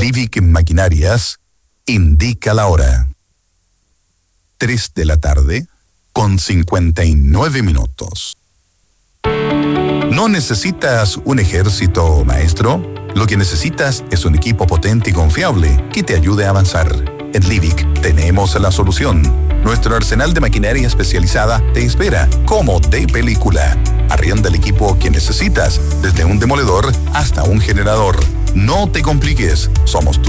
Livic Maquinarias indica la hora. 3 de la tarde con 59 minutos. ¿No necesitas un ejército, maestro? Lo que necesitas es un equipo potente y confiable que te ayude a avanzar. En Livic tenemos la solución. Nuestro arsenal de maquinaria especializada te espera como de película. Arrienda el equipo que necesitas, desde un demoledor hasta un generador. No te compliques, somos tu